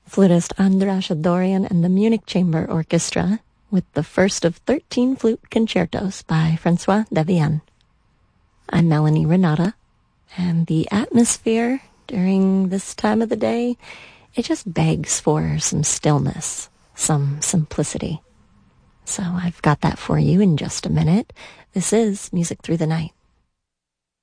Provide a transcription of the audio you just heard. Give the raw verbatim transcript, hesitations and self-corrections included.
flutist Andras Dorian and the Munich Chamber Orchestra with the first of thirteen flute concertos by Francois Devienne. I'm Melanie Renata, and the atmosphere during this time of the day, it just begs for some stillness, some simplicity. So I've got that for you in just a minute. This is Music Through the Night.